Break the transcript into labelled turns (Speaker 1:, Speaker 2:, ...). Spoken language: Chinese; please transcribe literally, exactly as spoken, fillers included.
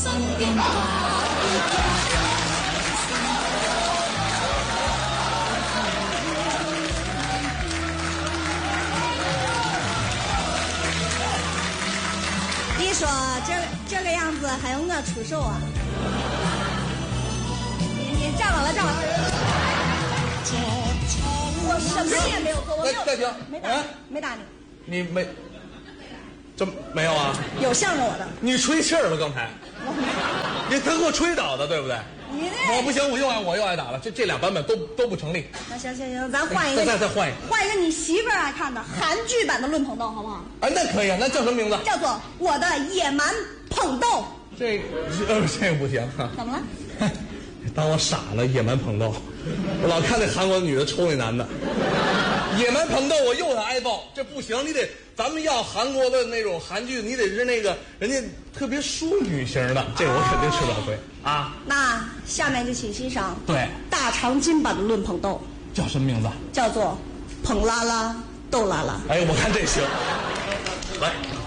Speaker 1: 送电话。你说这这个样子还用我出手啊？你你站稳了，站稳了。我什么也没有做，我没有。
Speaker 2: 再停，
Speaker 1: 没打你，没打你。
Speaker 2: 你没，这没有啊？
Speaker 1: 有向着我的。
Speaker 2: 你吹气儿了刚才，你他给我吹倒的，对不对？
Speaker 1: 你这
Speaker 2: 我不行，我又挨我又挨打了，这这俩版本都都不成立。
Speaker 1: 那行行行，咱换一个，
Speaker 2: 再再换一个，
Speaker 1: 换一个你媳妇儿爱看的韩剧版的论捧逗，好不好？
Speaker 2: 哎，那可以啊，那叫什么名字？
Speaker 1: 叫做《我的野蛮捧逗》。
Speaker 2: 这呃这个不行哈。
Speaker 1: 怎么了？
Speaker 2: 当我傻了，野蛮捧逗，我老看那韩国女的抽那男的，野蛮捧逗，我又想挨揍，这不行，你得咱们要韩国的那种韩剧，你得是那个人家特别淑女型的，这个我肯定吃不了亏啊。
Speaker 1: 那下面就请欣赏
Speaker 2: 对
Speaker 1: 大长今版的论捧逗，
Speaker 2: 叫什么名字？
Speaker 1: 叫做捧拉拉逗拉拉。
Speaker 2: 哎，我看这行，来。